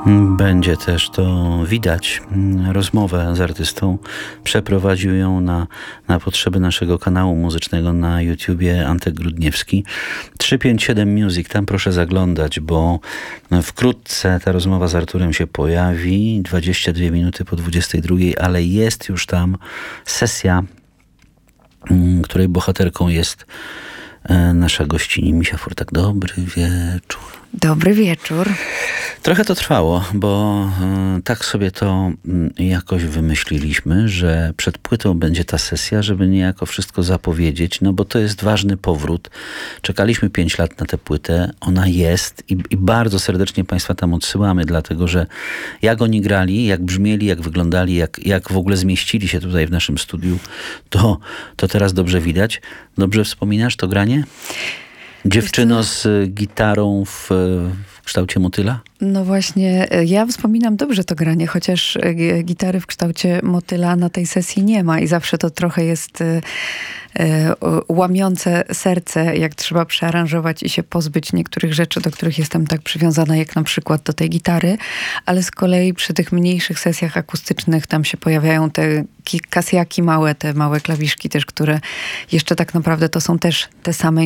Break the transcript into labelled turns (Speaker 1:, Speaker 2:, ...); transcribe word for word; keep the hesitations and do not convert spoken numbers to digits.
Speaker 1: Będzie też to widać. Rozmowę z artystą przeprowadził ją na, na potrzeby naszego kanału muzycznego na YouTubie Antek Grudniewski. trzysta pięćdziesiąt siedem Music, tam proszę zaglądać, bo wkrótce ta rozmowa z Arturem się pojawi, dwadzieścia dwie minuty po dwudziestej drugiej, ale jest już tam sesja, której bohaterką jest nasza gościni Misia Furtak. Dobry wieczór.
Speaker 2: Dobry wieczór.
Speaker 1: Trochę to trwało, bo y, tak sobie to y, jakoś wymyśliliśmy, że przed płytą będzie ta sesja, żeby niejako wszystko zapowiedzieć, no bo to jest ważny powrót. Czekaliśmy pięć lat na tę płytę, ona jest i, i bardzo serdecznie Państwa tam odsyłamy, dlatego że jak oni grali, jak brzmieli, jak wyglądali, jak, jak w ogóle zmieścili się tutaj w naszym studiu, to, to teraz dobrze widać. Dobrze wspominasz to granie? Dziewczyno z gitarą w, w kształcie motyla?
Speaker 2: No właśnie, ja wspominam dobrze to granie, chociaż gitary w kształcie motyla na tej sesji nie ma i zawsze to trochę jest e, e, łamiące serce, jak trzeba przearanżować i się pozbyć niektórych rzeczy, do których jestem tak przywiązana, jak na przykład do tej gitary, ale z kolei przy tych mniejszych sesjach akustycznych tam się pojawiają te kasjaki małe, te małe klawiszki też, które jeszcze tak naprawdę to są też te same